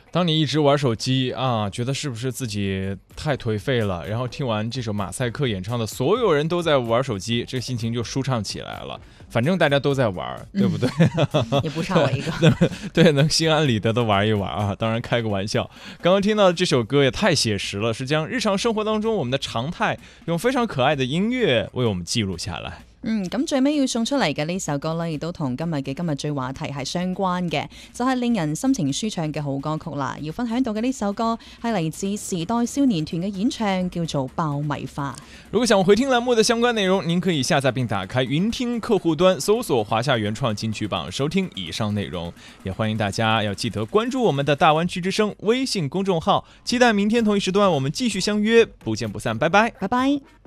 当你一直玩手机啊，觉得是不是自己太颓废了？然后听完这首马赛克演唱的所有人都在玩手机，这个心情就舒畅起来了。反正大家都在玩，对不对？ 也不差我一个。 对，能心安理得的玩一玩啊，当然开个玩笑。刚刚听到的这首歌也太写实了，是将日常生活當中我們的常態用非常可愛的音樂為我們記錄下來。 咁最尾要送出嚟嘅呢首歌呢，亦都同今日最話題係相關嘅，就係令人心情舒暢嘅好歌曲啦。要分享到嘅呢首歌係嚟自時代少年團嘅演唱，叫做《爆米花》。 如果想回聽欄目的相關內容，您可以下載並打開雲聽客戶端，搜索華夏原創金曲榜，收聽以上內容。也歡迎大家要記得關注我們的大灣區之聲微信公眾號，期待明天同一時段我們繼續相約，不見不散，拜拜， 拜拜。